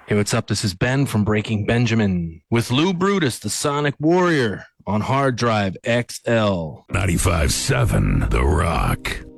Hey, what's up? This is Ben from Breaking Benjamin with Lou Brutus, the Sonic Warrior, on Hard Drive XL. 95.7 The Rock.